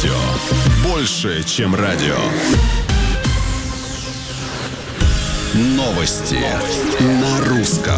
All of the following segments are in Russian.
Радио. Больше, чем радио. Новости на русском.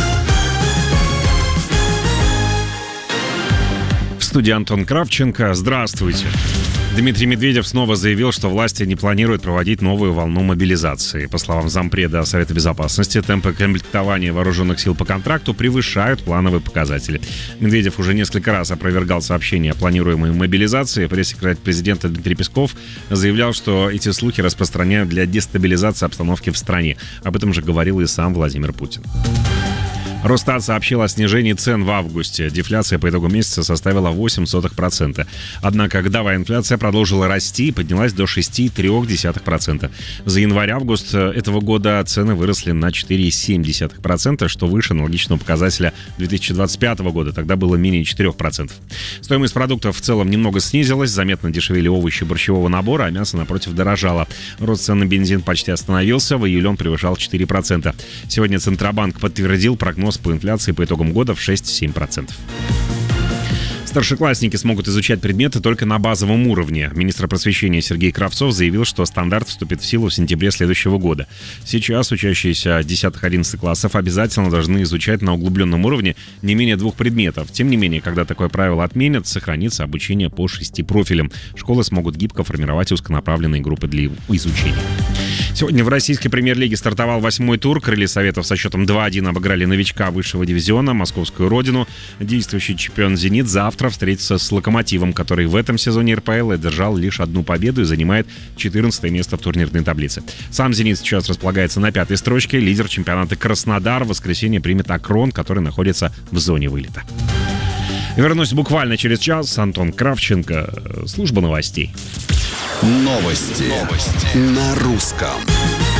В студии Антон Кравченко. Здравствуйте. Дмитрий Медведев снова заявил, что власти не планируют проводить новую волну мобилизации. По словам зампреда Совета Безопасности, темпы комплектования вооруженных сил по контракту превышают плановые показатели. Медведев уже несколько раз опровергал сообщения о планируемой мобилизации. Пресс-секретарь президента Дмитрий Песков заявлял, что эти слухи распространяют для дестабилизации обстановки в стране. Об этом же говорил и сам Владимир Путин. Росстат сообщил о снижении цен в августе. Дефляция по итогу месяца составила 0,08%. Однако годовая инфляция продолжила расти и поднялась до 6,3%. За январь-август этого года цены выросли на 4,7%, что выше аналогичного показателя 2025 года. Тогда было менее 4%. Стоимость продуктов в целом немного снизилась. Заметно дешевели овощи борщевого набора, а мясо, напротив, дорожало. Рост цен на бензин почти остановился. В июле он превышал 4%. Сегодня Центробанк подтвердил прогноз по инфляции по итогам года в 6-7%. Старшеклассники смогут изучать предметы только на базовом уровне. Министр просвещения Сергей Кравцов заявил, что стандарт вступит в силу в сентябре следующего года. Сейчас учащиеся 10-11 классов обязательно должны изучать на углубленном уровне не менее 2 предметов. Тем не менее, когда такое правило отменят, сохранится обучение по 6 профилям. Школы смогут гибко формировать узконаправленные группы для изучения. Сегодня в российской премьер-лиге стартовал 8-й тур. Крылья Советов со счетом 2-1 обыграли новичка высшего дивизиона, московскую родину. Действующий чемпион «Зенит» завтра встретится с «Локомотивом», который в этом сезоне РПЛ одержал лишь одну победу и занимает 14 место в турнирной таблице. Сам «Зенит» сейчас располагается на 5-й строчке. Лидер чемпионата Краснодар в воскресенье примет «Акрон», который находится в зоне вылета. Вернусь буквально через час. Антон Кравченко. Служба новостей. Новости на русском.